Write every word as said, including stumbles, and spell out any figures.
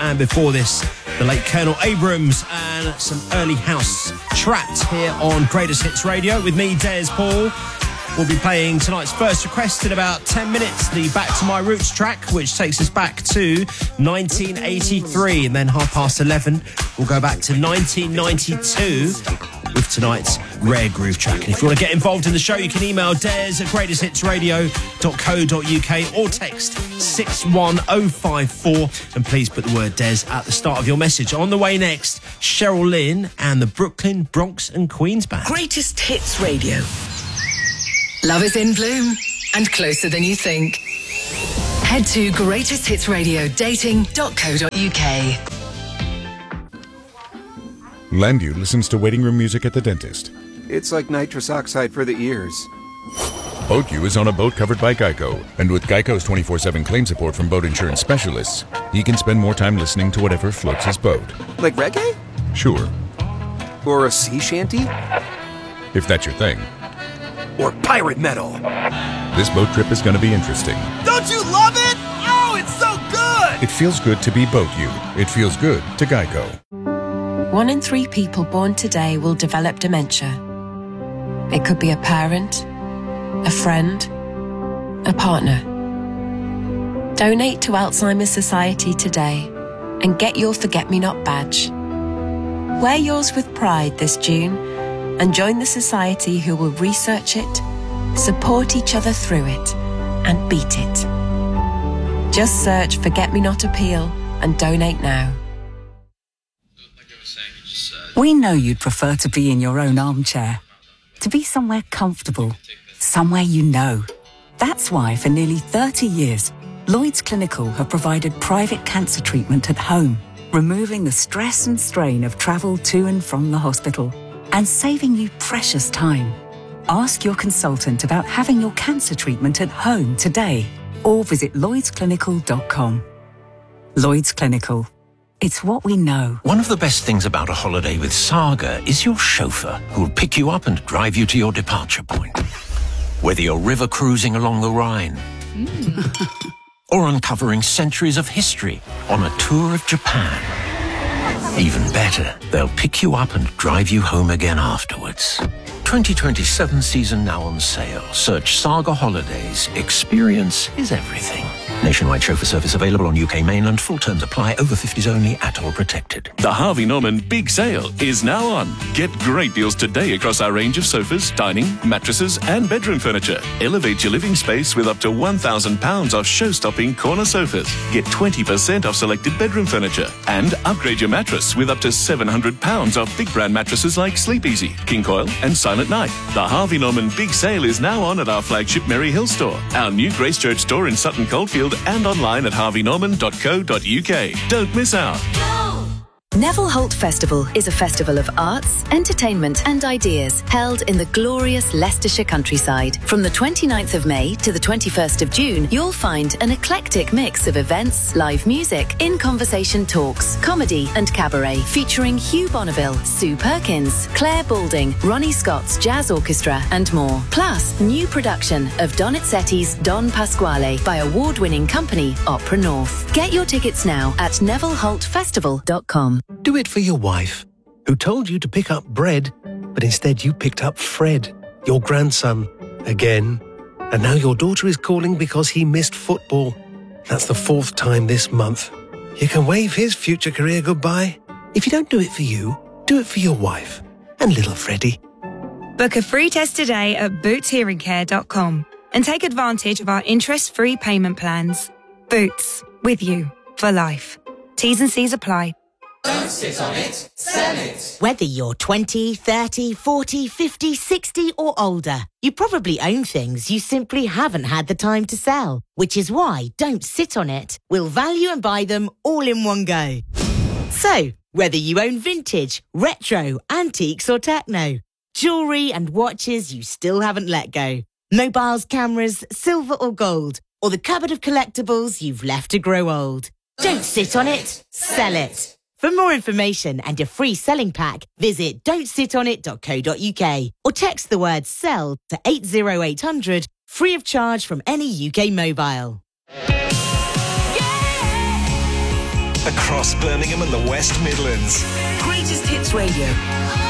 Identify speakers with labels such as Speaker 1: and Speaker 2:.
Speaker 1: and before this, the late Colonel Abrams and some early house. Trapped here on Greatest Hits Radio with me, Des Paul. We'll be playing tonight's first request in about ten minutes, the Back to My Roots track, which takes us back to nineteen eighty-three. And then half past eleven, we'll go back to nineteen ninety-two with tonight's Rare Groove track. And if you want to get involved in the show, you can email des at greatest hits radio dot co dot uk or text six one oh five four. And please put the word Des at the start of your message. On the way next, Cheryl Lynn and the Brooklyn, Bronx and Queens Band.
Speaker 2: Greatest Hits Radio. Love is in bloom and closer than you think. Head to greatest hits radio dating dot co dot uk.
Speaker 3: Landu listens to waiting room music at the dentist.
Speaker 4: It's like nitrous oxide for the ears.
Speaker 3: BoatU is on a boat covered by Geico, and with Geico's twenty-four seven claim support from boat insurance specialists, he can spend more time listening to whatever floats his boat.
Speaker 4: Like reggae?
Speaker 3: Sure.
Speaker 4: Or a sea shanty?
Speaker 3: If that's your thing.
Speaker 4: Or pirate metal.
Speaker 3: This boat trip is going to be interesting.
Speaker 5: Don't you love it? Oh, it's so good!
Speaker 3: It feels good to be BoatU. It feels good to Geico.
Speaker 6: One in three people born today will develop dementia. It could be a parent, a friend, a partner. Donate to Alzheimer's Society today and get your Forget-Me-Not badge. Wear yours with pride this June and join the society who will research it, support each other through it, and beat it. Just search Forget-Me-Not Appeal and donate now.
Speaker 7: We know you'd prefer to be in your own armchair, to be somewhere comfortable, somewhere you know. That's why for nearly thirty years, Lloyds Clinical have provided private cancer treatment at home, removing the stress and strain of travel to and from the hospital, and saving you precious time. Ask your consultant about having your cancer treatment at home today, or visit lloyds clinical dot com. Lloyds Clinical. It's what we know.
Speaker 8: One of the best things about a holiday with Saga is your chauffeur, who'll pick you up and drive you to your departure point. Whether you're river cruising along the Rhine, mm. or uncovering centuries of history on a tour of Japan. Even better, they'll pick you up and drive you home again afterwards. twenty twenty-seven season now on sale. Search Saga Holidays. Experience is everything. Nationwide chauffeur service available on U K mainland. Full terms apply. Over fifties only. Atoll protected.
Speaker 9: The Harvey Norman Big Sale is now on. Get great deals today across our range of sofas, dining, mattresses and bedroom furniture. Elevate your living space with up to one thousand pounds off show-stopping corner sofas. Get twenty percent off selected bedroom furniture. And upgrade your mattress with up to seven hundred pounds off big brand mattresses like Sleep Easy, King Coil and Silent Night. The Harvey Norman Big Sale is now on at our flagship Merry Hill store, our new Gracechurch store in Sutton Coldfield, and online at harvey norman dot co dot uk. Don't miss out.
Speaker 10: Neville Holt Festival is a festival of arts, entertainment and ideas held in the glorious Leicestershire countryside. From the twenty-ninth of May to the twenty-first of June, you'll find an eclectic mix of events, live music, in-conversation talks, comedy and cabaret, featuring Hugh Bonneville, Sue Perkins, Claire Balding, Ronnie Scott's Jazz Orchestra and more. Plus, new production of Donizetti's Don Pasquale by award-winning company Opera North. Get your tickets now at neville holt festival dot com.
Speaker 11: Do it for your wife, who told you to pick up bread, but instead you picked up Fred, your grandson, again. And now your daughter is calling because he missed football. That's the fourth time this month. You can wave his future career goodbye. If you don't do it for you, do it for your wife and little Freddie.
Speaker 12: Book a free test today at boots hearing care dot com and take advantage of our interest-free payment plans. Boots, with you for life. T's and C's apply.
Speaker 13: Don't sit on it, sell it.
Speaker 14: Whether you're twenty, thirty, forty, fifty, sixty or older, you probably own things you simply haven't had the time to sell, which is why Don't Sit on It will value and buy them all in one go. So, whether you own vintage, retro, antiques or techno, jewellery and watches you still haven't let go, mobiles, cameras, silver or gold, or the cupboard of collectibles you've left to grow old. Don't sit on it, sell it. For more information and a free selling pack, visit don't sit on it dot co dot uk or text the word SELL to eight zero eight hundred, free of charge from any U K mobile.
Speaker 15: across Birmingham and the West Midlands.
Speaker 2: Greatest Hits Radio.